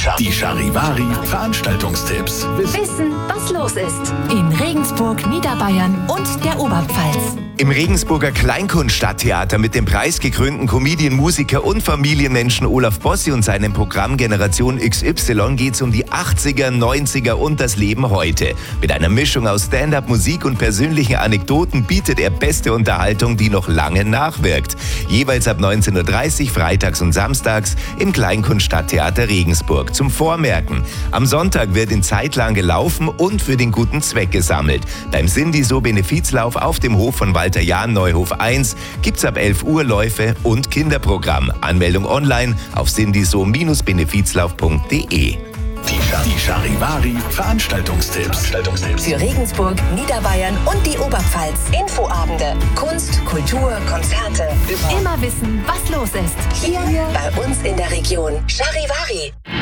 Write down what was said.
Die Charivari Veranstaltungstipps. Wissen, was los ist. In Regensburg, Niederbayern und der Oberpfalz. Im Regensburger Kleinkunststadttheater mit dem preisgekrönten Comedian, Musiker und Familienmenschen Olaf Bossi und seinem Programm Generation XY geht's um die 80er, 90er und das Leben heute. Mit einer Mischung aus Stand-up, Musik und persönlichen Anekdoten bietet er beste Unterhaltung, die noch lange nachwirkt. Jeweils ab 19:30 Uhr freitags und samstags im Kleinkunststadttheater Regensburg. Zum Vormerken: Am Sonntag wird in Zeitlang gelaufen und für den guten Zweck gesammelt. Beim Sindiso-Benefizlauf auf dem Hof von Walter Jahn, Neuhof 1, gibt's ab 11 Uhr Läufe und Kinderprogramm. Anmeldung online auf sindiso-benefizlauf.de. Die Charivari Veranstaltungstipps. Für Regensburg, Niederbayern und die Oberpfalz. Infoabende, Kunst, Kultur, Konzerte. Immer wissen, was los ist. Hier bei uns in der Region. Charivari.